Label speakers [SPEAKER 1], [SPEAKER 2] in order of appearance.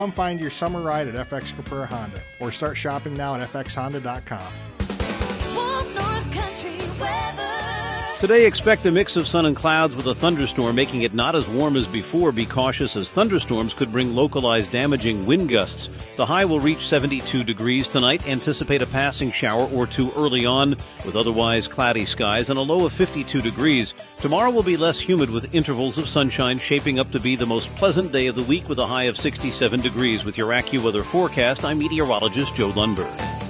[SPEAKER 1] Come find your summer ride at FX Capura Honda or start shopping now at fxhonda.com.
[SPEAKER 2] Wolf North Country weather.
[SPEAKER 3] Today, expect a mix of sun and clouds with a thunderstorm, making it not as warm as before. Be cautious as thunderstorms could bring localized damaging wind gusts. The high will reach 72 degrees tonight. Anticipate a passing shower or two early on with otherwise cloudy skies and a low of 52 degrees. Tomorrow will be less humid with intervals of sunshine, shaping up to be the most pleasant day of the week with a high of 67 degrees. With your AccuWeather forecast, I'm meteorologist Joe Lundberg.